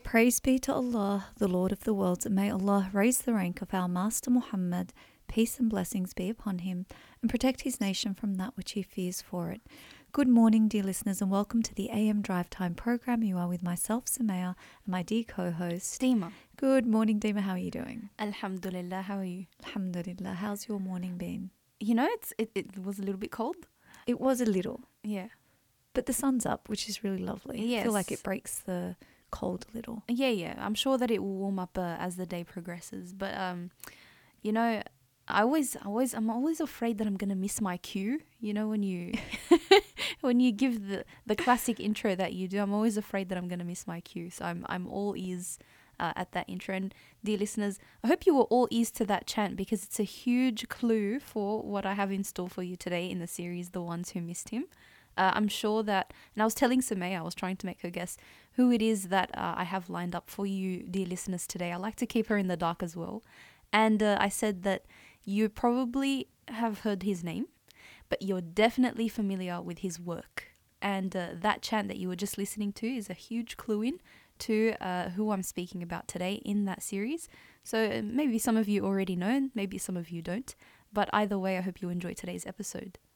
Praise be to Allah, the Lord of the worlds, and may Allah raise the rank of our Master Muhammad, peace and blessings be upon him, and protect his nation from that which he fears for it. Good morning, dear listeners, and welcome to the AM Drive Time program. You are with myself, Samaya, and my dear co-host, Dima. Good morning, Dima. How are you doing? Alhamdulillah, how are you? Alhamdulillah. How's your morning been? You know, it was a little bit cold. It was a little, Yeah. but the sun's up, which is really lovely. I feel like Yes. it breaks the cold a little. Yeah. I'm sure that it will warm up as the day progresses. But you know, I'm always afraid that I'm gonna miss my cue. You know, when you when you give the classic intro that you do, I'm always afraid that I'm gonna miss my cue. So I'm all ears at that intro. And dear listeners, I hope you were all ears to that chant because it's a huge clue for what I have in store for you today in the series, The Ones Who Missed Him. I'm sure that, and I was telling Samaya, I was trying to make her guess who it is that I have lined up for you, dear listeners, today. I like to keep her in the dark as well. And I said that you probably have heard his name, but you're definitely familiar with his work. And that chant that you were just listening to is a huge clue in to who I'm speaking about today in that series. So maybe some of you already know, maybe some of you don't. But either way, I hope you enjoy today's episode.